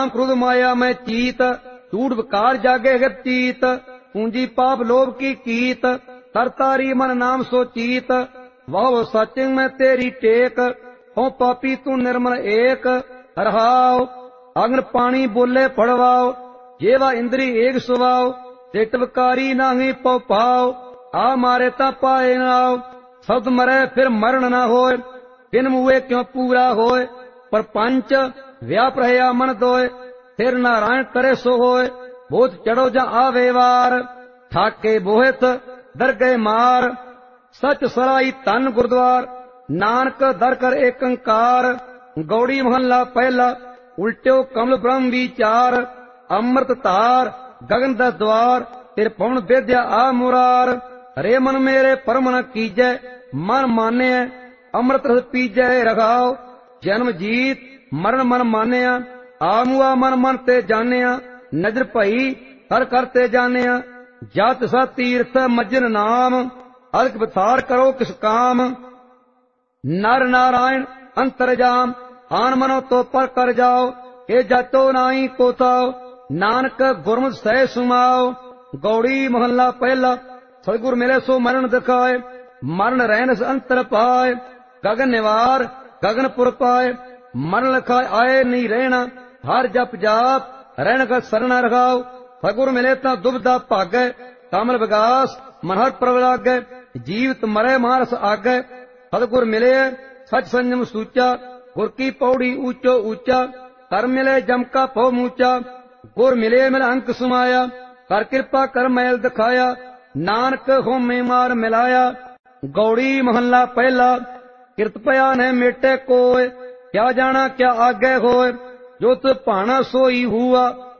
क्रोध माया में चीत, झूठ विकार जागे गतीत, पूंजी पाप लोभ की कीत, तरतारी मन नाम सो चीत, वाह सचिंग में तेरी टेक, हो पापी तू निर्मल एक, हरहाव अग्न पानी बोले पड़वाओ, जेवा इंद्री एक सुवाओ, टिटवकारी नाही पौ पाओ, आ मारे ता पाए नाओ, शब्द मरे फिर मरण न होए, बिन मुए क्यों पूरा होए, पर पंच व्याप रहया मन दोए, फिर नारायण करे सो होए, भूत चढ़ो जा आवे वार, ठाके बोहित दर गए मार, सच सराई तन गुरुद्वार, नानक दर कर एक अंकार, गौड़ी महला पहला, उल्ट्यो कमल ब्रह्म विचार, अमृत तार गगन दस द्वार, तिर पवन वेद्या आ मुरार, रे मन मेरे परम न कीजै, मन माने अमृत रस पीजै रखाओ, जन्म जीत मरण मन मानिया, आमुआ मन मन ते जानिया, नजर भई हर करते जानिया, जात सा तीर्थ मज्जन नाम, अलग विसार करो किस काम, नर नारायण अंतरजाम, आन मनो तो पर कर जाओ, ए जातो नाई कोताओ, नानक गुरमुख सह सुमाओ, गौड़ी महला पहला, सतगुर मिले सो मरण दिखाए, मरण रहन से अंतर पाए, गगन निवार गगनपुर पाए, मरण लिखाए आए नहीं रहना, हर जप जाप रहन का शरण रखाओ, सतगुर मिले ता दुबदा भागै, कमल विकास मन हर प्रवलागै, जीवित मरे मानस आगै, सतगुर मिले सच संयम सूचा, गुर की पौड़ी ऊंचो ऊंचा, कर मिले जम का पौ मूचा, गुर मिले मिल अंक सुमाया, कर कृपा कर मैल दिखाया, नानक होमे मार मिलाया, गौड़ी महला पहला, कृतपया ने मेटे कोय, क्या जाना क्या आगे होय, जो तु भाना सोई हुआ,